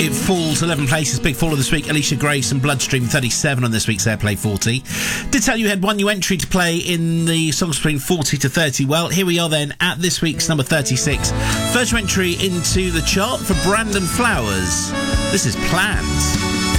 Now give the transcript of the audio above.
It falls 11 places. Big faller this week. Alicia Grace and Bloodstream 37 on this week's Airplay 40. Did tell you had one new entry to play in the songs between 40 to 30. Well, here we are then at this week's number 36. First entry into the chart for Brandon Flowers. This is Plans.